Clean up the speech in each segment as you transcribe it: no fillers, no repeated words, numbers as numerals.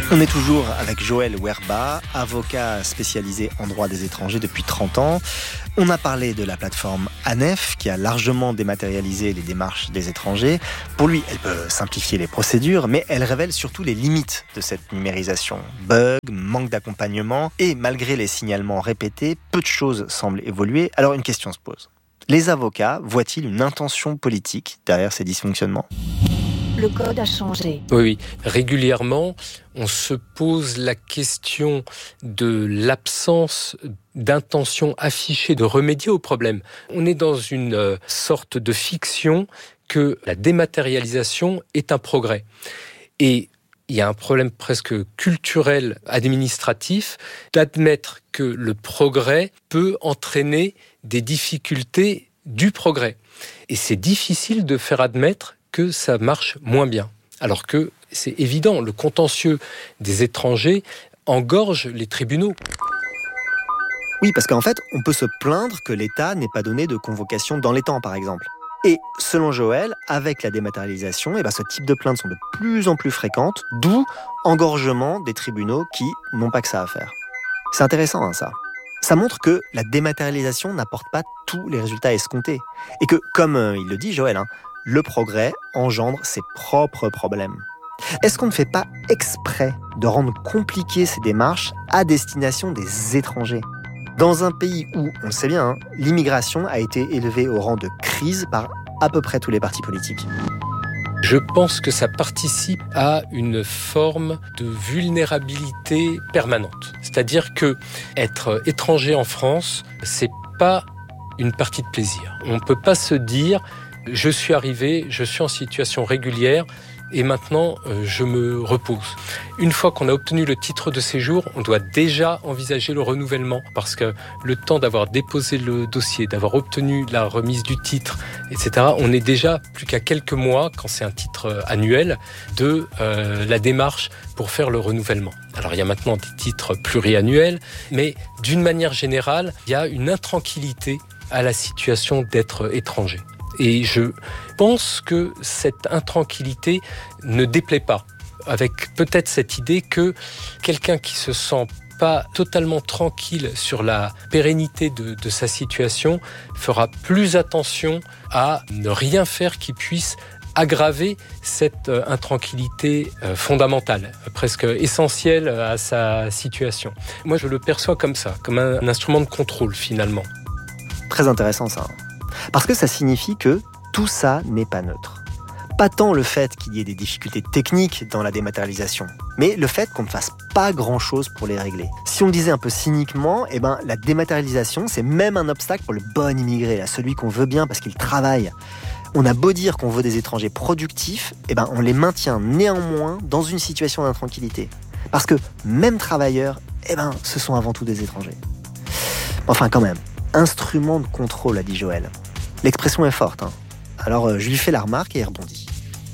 On est toujours avec Joël Werba, avocat spécialisé en droit des étrangers depuis 30 ans. On a parlé de la plateforme ANEF qui a largement dématérialisé les démarches des étrangers. Pour lui, elle peut simplifier les procédures, mais elle révèle surtout les limites de cette numérisation. Bugs, manque d'accompagnement et malgré les signalements répétés, peu de choses semblent évoluer. Alors une question se pose. Les avocats voient-ils une intention politique derrière ces dysfonctionnements ? Le code a changé. Oui. Régulièrement, on se pose la question de l'absence d'intention affichée de remédier au problème. On est dans une sorte de fiction que la dématérialisation est un progrès. Et il y a un problème presque culturel, administratif, d'admettre que le progrès peut entraîner des difficultés du progrès. Et c'est difficile de faire admettre que ça marche moins bien. Alors que c'est évident, le contentieux des étrangers engorge les tribunaux. Oui, parce qu'en fait, on peut se plaindre que l'État n'ait pas donné de convocation dans les temps, par exemple. Et selon Joël, avec la dématérialisation, ce type de plaintes sont de plus en plus fréquentes, d'où engorgement des tribunaux qui n'ont pas que ça à faire. C'est intéressant, ça. Ça montre que la dématérialisation n'apporte pas tous les résultats escomptés. Et que, comme il le dit Joël, le progrès engendre ses propres problèmes. Est-ce qu'on ne fait pas exprès de rendre compliquées ces démarches à destination des étrangers ? Dans un pays où, on le sait bien, l'immigration a été élevée au rang de crise par à peu près tous les partis politiques. Je pense que ça participe à une forme de vulnérabilité permanente. C'est-à-dire que être étranger en France, c'est pas une partie de plaisir. On peut pas se dire je suis arrivé, je suis en situation régulière et maintenant je me repose. Une fois qu'on a obtenu le titre de séjour, on doit déjà envisager le renouvellement parce que le temps d'avoir déposé le dossier, d'avoir obtenu la remise du titre, etc., on est déjà plus qu'à quelques mois, quand c'est un titre annuel, de la démarche pour faire le renouvellement. Alors il y a maintenant des titres pluriannuels, mais d'une manière générale, il y a une intranquillité à la situation d'être étranger. Et je pense que cette intranquillité ne déplaît pas, avec peut-être cette idée que quelqu'un qui se sent pas totalement tranquille sur la pérennité de sa situation fera plus attention à ne rien faire qui puisse aggraver cette intranquillité fondamentale, presque essentielle à sa situation. Moi, je le perçois comme ça, comme un instrument de contrôle finalement. Très intéressant ça. Parce que ça signifie que tout ça n'est pas neutre. Pas tant le fait qu'il y ait des difficultés techniques dans la dématérialisation, mais le fait qu'on ne fasse pas grand-chose pour les régler. Si on le disait un peu cyniquement, la dématérialisation, c'est même un obstacle pour le bon immigré, celui qu'on veut bien parce qu'il travaille. On a beau dire qu'on veut des étrangers productifs, on les maintient néanmoins dans une situation d'intranquillité. Parce que même travailleurs, ce sont avant tout des étrangers. Enfin quand même, instrument de contrôle, a dit Joël. L'expression est forte, Alors je lui fais la remarque et il rebondit.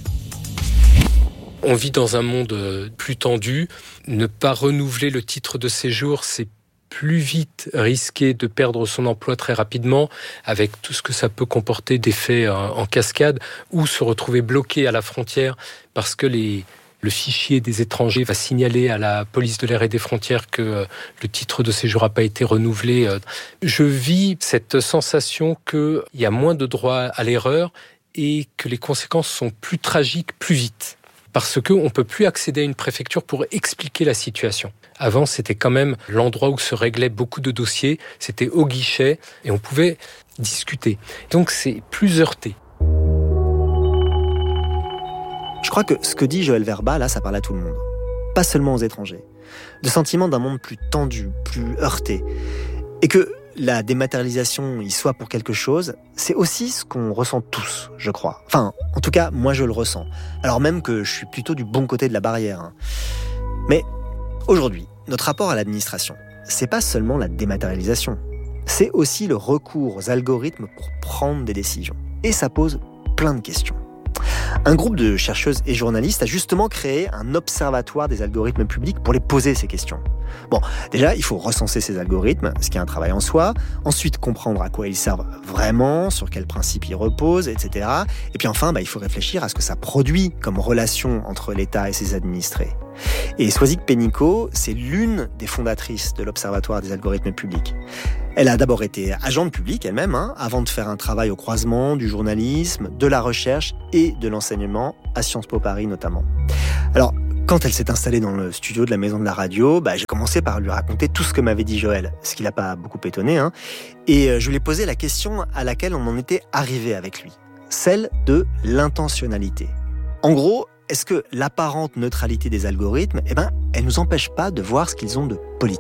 On vit dans un monde plus tendu. Ne pas renouveler le titre de séjour, c'est plus vite risquer de perdre son emploi très rapidement, avec tout ce que ça peut comporter d'effets en cascade, ou se retrouver bloqué à la frontière parce que le fichier des étrangers va signaler à la police de l'air et des frontières que le titre de séjour n'a pas été renouvelé. Je vis cette sensation qu'il y a moins de droit à l'erreur et que les conséquences sont plus tragiques plus vite. Parce qu'on ne peut plus accéder à une préfecture pour expliquer la situation. Avant, c'était quand même l'endroit où se réglaient beaucoup de dossiers. C'était au guichet et on pouvait discuter. Donc c'est plus heurté. Je crois que ce que dit Joël Werba, là, ça parle à tout le monde. Pas seulement aux étrangers. Le sentiment d'un monde plus tendu, plus heurté. Et que la dématérialisation y soit pour quelque chose, c'est aussi ce qu'on ressent tous, je crois. Enfin, en tout cas, moi je le ressens. Alors même que je suis plutôt du bon côté de la barrière. Mais aujourd'hui, notre rapport à l'administration, c'est pas seulement la dématérialisation. C'est aussi le recours aux algorithmes pour prendre des décisions. Et ça pose plein de questions. Un groupe de chercheuses et journalistes a justement créé un observatoire des algorithmes publics pour les poser ces questions. Bon, déjà, il faut recenser ces algorithmes, ce qui est un travail en soi. Ensuite, comprendre à quoi ils servent vraiment, sur quels principes ils reposent, etc. Et puis enfin, il faut réfléchir à ce que ça produit comme relation entre l'État et ses administrés. Et Soisic Pénicaud, c'est l'une des fondatrices de l'Observatoire des algorithmes publics. Elle a d'abord été agente publique elle-même, avant de faire un travail au croisement du journalisme, de la recherche et de l'enseignement, à Sciences Po Paris notamment. Alors, quand elle s'est installée dans le studio de la Maison de la Radio, j'ai commencé par lui raconter tout ce que m'avait dit Joël, ce qui l'a pas beaucoup étonné. Et je lui ai posé la question à laquelle on en était arrivé avec lui, celle de l'intentionnalité. En gros, est-ce que l'apparente neutralité des algorithmes, elle nous empêche pas de voir ce qu'ils ont de politique ?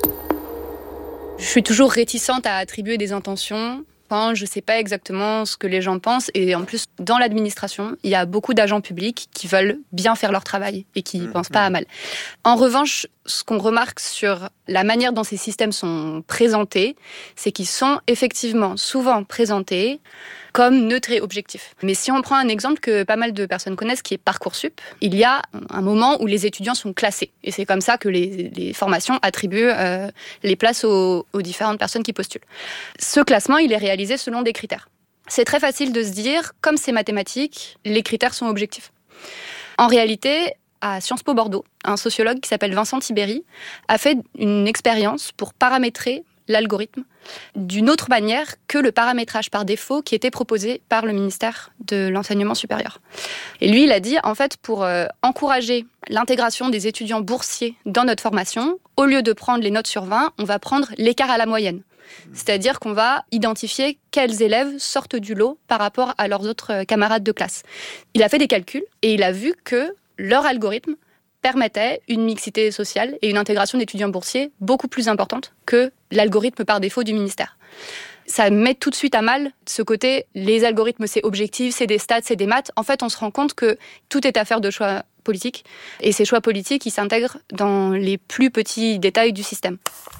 Je suis toujours réticente à attribuer des intentions quand je ne sais pas exactement ce que les gens pensent. Et en plus, dans l'administration, il y a beaucoup d'agents publics qui veulent bien faire leur travail et qui ne pensent pas à mal. En revanche, ce qu'on remarque sur la manière dont ces systèmes sont présentés, c'est qu'ils sont effectivement souvent présentés comme neutres et objectifs. Mais si on prend un exemple que pas mal de personnes connaissent, qui est Parcoursup, il y a un moment où les étudiants sont classés. Et c'est comme ça que les formations attribuent les places aux différentes personnes qui postulent. Ce classement, il est réalisé selon des critères. C'est très facile de se dire, comme c'est mathématique, les critères sont objectifs. En réalité, à Sciences Po Bordeaux, un sociologue qui s'appelle Vincent Tibéri a fait une expérience pour paramétrer l'algorithme d'une autre manière que le paramétrage par défaut qui était proposé par le ministère de l'Enseignement supérieur. Et lui, il a dit, en fait, pour encourager l'intégration des étudiants boursiers dans notre formation, au lieu de prendre les notes sur 20, on va prendre l'écart à la moyenne. C'est-à-dire qu'on va identifier quels élèves sortent du lot par rapport à leurs autres camarades de classe. Il a fait des calculs et il a vu que leur algorithme permettait une mixité sociale et une intégration d'étudiants boursiers beaucoup plus importante que l'algorithme par défaut du ministère. Ça met tout de suite à mal ce côté, les algorithmes c'est objectif, c'est des stats, c'est des maths. En fait, on se rend compte que tout est affaire de choix politiques. Et ces choix politiques, ils s'intègrent dans les plus petits détails du système.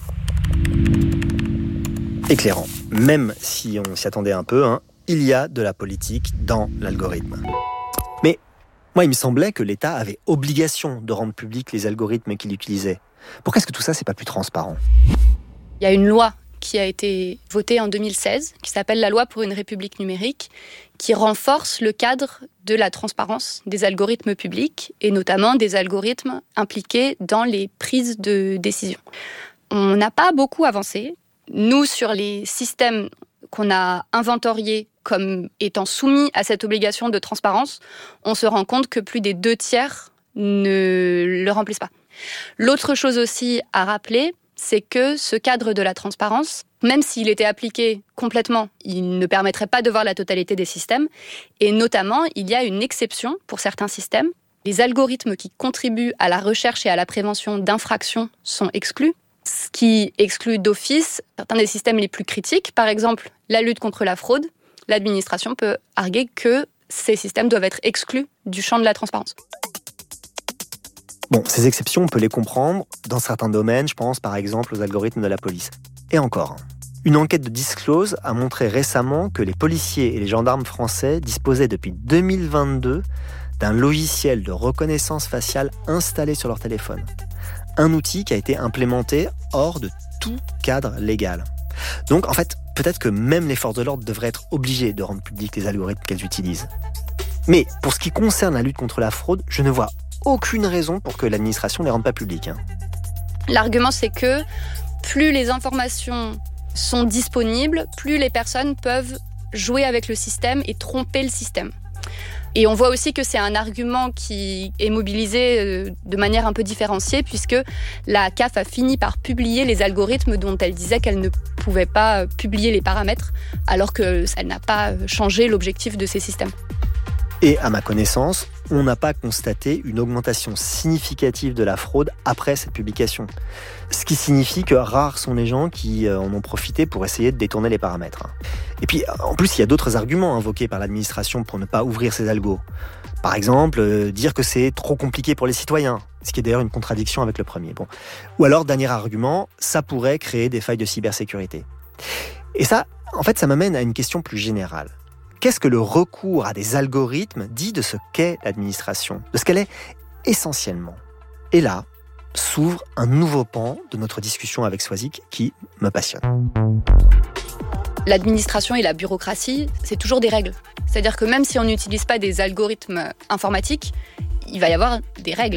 Éclairant. Même si on s'y attendait un peu, il y a de la politique dans l'algorithme. Mais moi, il me semblait que l'État avait obligation de rendre publics les algorithmes qu'il utilisait. Pourquoi est-ce que tout ça, c'est pas plus transparent ? Il y a une loi qui a été votée en 2016, qui s'appelle la loi pour une République numérique, qui renforce le cadre de la transparence des algorithmes publics, et notamment des algorithmes impliqués dans les prises de décision. On n'a pas beaucoup avancé. Nous, sur les systèmes qu'on a inventoriés comme étant soumis à cette obligation de transparence, on se rend compte que plus des 2/3 ne le remplissent pas. L'autre chose aussi à rappeler, c'est que ce cadre de la transparence, même s'il était appliqué complètement, il ne permettrait pas de voir la totalité des systèmes. Et notamment, il y a une exception pour certains systèmes. Les algorithmes qui contribuent à la recherche et à la prévention d'infractions sont exclus, ce qui exclut d'office certains des systèmes les plus critiques. Par exemple, la lutte contre la fraude. L'administration peut arguer que ces systèmes doivent être exclus du champ de la transparence. Bon, ces exceptions, on peut les comprendre dans certains domaines, je pense par exemple aux algorithmes de la police. Et encore, une enquête de Disclose a montré récemment que les policiers et les gendarmes français disposaient depuis 2022 d'un logiciel de reconnaissance faciale installé sur leur téléphone. Un outil qui a été implémenté hors de tout cadre légal. Donc en fait, peut-être que même les forces de l'ordre devraient être obligées de rendre publics les algorithmes qu'elles utilisent. Mais pour ce qui concerne la lutte contre la fraude, je ne vois aucune raison pour que l'administration ne les rende pas publiques. L'argument, c'est que plus les informations sont disponibles, plus les personnes peuvent jouer avec le système et tromper le système. Et on voit aussi que c'est un argument qui est mobilisé de manière un peu différenciée, puisque la CAF a fini par publier les algorithmes dont elle disait qu'elle ne pouvait pas publier les paramètres, alors qu'elle n'a pas changé l'objectif de ces systèmes. Et à ma connaissance, on n'a pas constaté une augmentation significative de la fraude après cette publication. Ce qui signifie que rares sont les gens qui en ont profité pour essayer de détourner les paramètres. Et puis, en plus, il y a d'autres arguments invoqués par l'administration pour ne pas ouvrir ces algos. Par exemple, dire que c'est trop compliqué pour les citoyens, ce qui est d'ailleurs une contradiction avec le premier. Bon. Ou alors, dernier argument, ça pourrait créer des failles de cybersécurité. Et ça, en fait, ça m'amène à une question plus générale. Qu'est-ce que le recours à des algorithmes dit de ce qu'est l'administration, de ce qu'elle est essentiellement ? Et là, s'ouvre un nouveau pan de notre discussion avec Soisic qui me passionne. L'administration et la bureaucratie, c'est toujours des règles. C'est-à-dire que même si on n'utilise pas des algorithmes informatiques, il va y avoir des règles.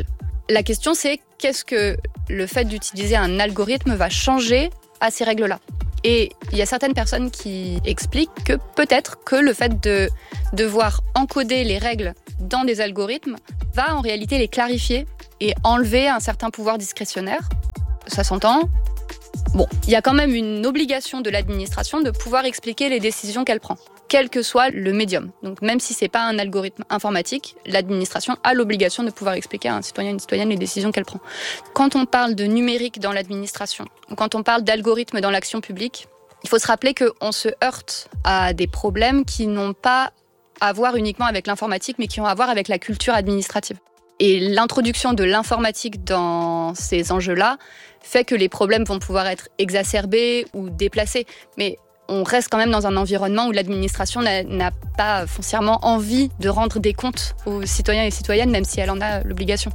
La question, c'est qu'est-ce que le fait d'utiliser un algorithme va changer à ces règles-là ? Et il y a certaines personnes qui expliquent que peut-être que le fait de devoir encoder les règles dans des algorithmes va en réalité les clarifier et enlever un certain pouvoir discrétionnaire. Ça s'entend. Bon, il y a quand même une obligation de l'administration de pouvoir expliquer les décisions qu'elle prend, quel que soit le médium. Donc même si c'est pas un algorithme informatique, l'administration a l'obligation de pouvoir expliquer à un citoyen et une citoyenne les décisions qu'elle prend. Quand on parle de numérique dans l'administration, ou quand on parle d'algorithme dans l'action publique, il faut se rappeler qu'on se heurte à des problèmes qui n'ont pas à voir uniquement avec l'informatique, mais qui ont à voir avec la culture administrative. Et l'introduction de l'informatique dans ces enjeux-là fait que les problèmes vont pouvoir être exacerbés ou déplacés. Mais on reste quand même dans un environnement où l'administration n'a pas foncièrement envie de rendre des comptes aux citoyens et citoyennes, même si elle en a l'obligation.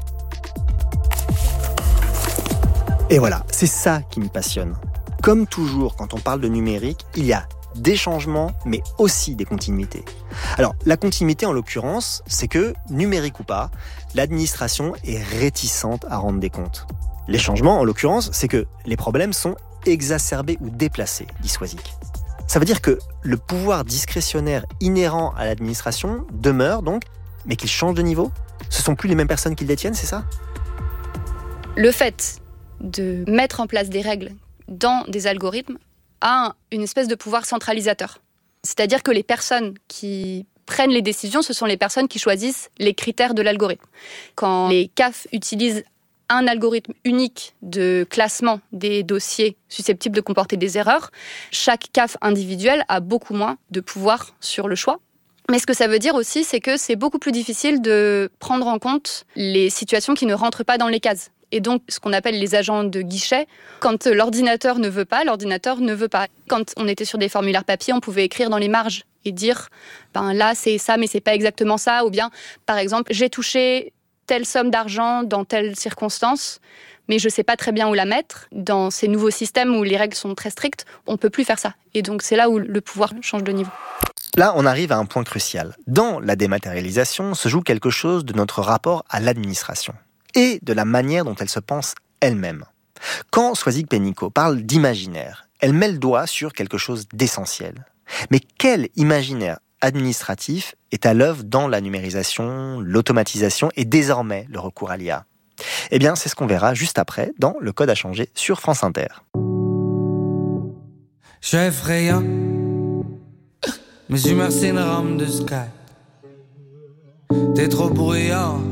Et voilà, c'est ça qui me passionne. Comme toujours, quand on parle de numérique, il y a des changements, mais aussi des continuités. Alors, la continuité, en l'occurrence, c'est que, numérique ou pas, l'administration est réticente à rendre des comptes. Les changements, en l'occurrence, c'est que les problèmes sont exacerbés ou déplacés, dit Swazik. Ça veut dire que le pouvoir discrétionnaire inhérent à l'administration demeure donc, mais qu'il change de niveau ? Ce sont plus les mêmes personnes qui le détiennent, c'est ça ? Le fait de mettre en place des règles dans des algorithmes a une espèce de pouvoir centralisateur. C'est-à-dire que les personnes qui prennent les décisions, ce sont les personnes qui choisissent les critères de l'algorithme. Quand les CAF utilisent un algorithme unique de classement des dossiers susceptibles de comporter des erreurs, chaque CAF individuel a beaucoup moins de pouvoir sur le choix. Mais ce que ça veut dire aussi, c'est que c'est beaucoup plus difficile de prendre en compte les situations qui ne rentrent pas dans les cases. Et donc, ce qu'on appelle les agents de guichet, quand l'ordinateur ne veut pas, l'ordinateur ne veut pas. Quand on était sur des formulaires papier, on pouvait écrire dans les marges et dire là, c'est ça, mais c'est pas exactement ça. Ou bien, par exemple, j'ai touché telle somme d'argent dans telle circonstance, mais je sais pas très bien où la mettre. Dans ces nouveaux systèmes où les règles sont très strictes, on peut plus faire ça. Et donc, c'est là où le pouvoir change de niveau. Là, on arrive à un point crucial. Dans la dématérialisation se joue quelque chose de notre rapport à l'administration et de la manière dont elle se pense elle-même. Quand Swazik-Pénicaud parle d'imaginaire, elle met le doigt sur quelque chose d'essentiel. Mais quel imaginaire administratif est à l'œuvre dans la numérisation, l'automatisation et désormais le recours à l'IA ? Eh bien, c'est ce qu'on verra juste après dans Le Code a changé sur France Inter. Je suis effrayant, mes humeurs c'est une rame de sky. T'es trop bruyant,